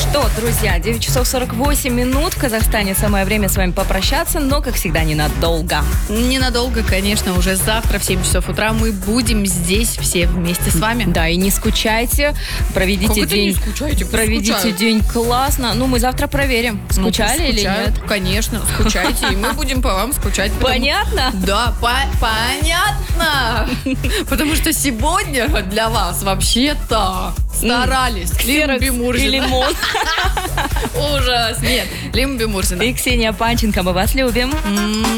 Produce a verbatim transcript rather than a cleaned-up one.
что, друзья, девять часов сорок восемь минут. В Казахстане самое время с вами попрощаться, но, как всегда, ненадолго. Ненадолго, конечно, уже завтра в семь часов утра мы будем здесь все вместе с вами. Да, и не скучайте, проведите Как день. это не скучайте? Проведите Скучают. день классно. Ну, мы завтра проверим, Ну, скучали или скучают, нет. Конечно, скучайте, и мы будем по вам скучать. потому- Понятно? Да, по- понятно. Потому что сегодня для вас вообще-то старались. Клим Бимурзина. и лимон. Ужас. Нет, Клим Бимурзина. И Ксения Панченко, мы вас любим.